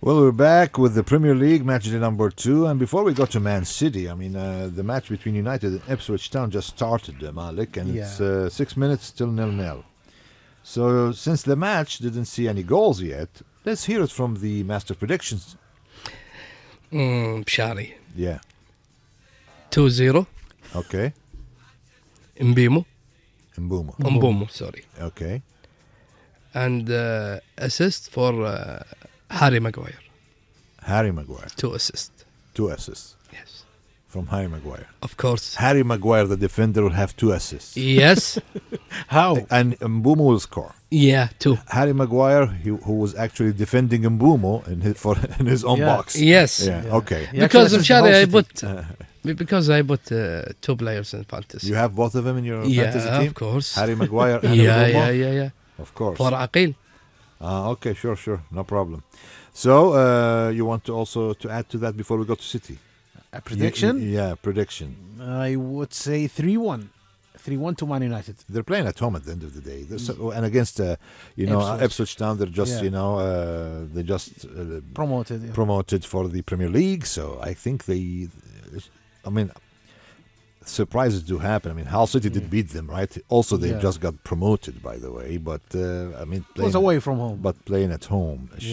Well, we're back with the Premier League match day number 2, and before we go to Man City, I mean, the match between United and Ipswich Town just started, Malik, and it's 6 minutes still 0-0. So, since the match didn't see any goals yet, let's hear it from the master predictions. Bshari. Yeah. 2-0. Okay. Mbeumo. Mbumo. Sorry. Okay. And assist for Harry Maguire. Harry Maguire. 2 assists. 2 assists Yes. from Harry Maguire. Of course. Harry Maguire, the defender, will have 2 assists. Yes. How? And Mbumo will score. Yeah, 2. Harry Maguire, who was actually defending Mbumo in his own box. Yes. Yeah. Okay. Because of Shadi, I put 2 players in fantasy. You have both of them in your fantasy team? Of course. Harry Maguire and yeah. Mbumo? Of course. For Aqil. Okay, sure. No problem. So, you want to also to add to that before we go to City? A prediction? Yeah, prediction. I would say 3-1. 3-1 to Man United. They're playing at home at the end of the day. And against, Ipswich Town, they're just, they just Promoted. promoted for the Premier League. So I think surprises do happen. I mean, Hull City did beat them, right? Also, they just got promoted, by the way. But, it was away from home. But playing at home.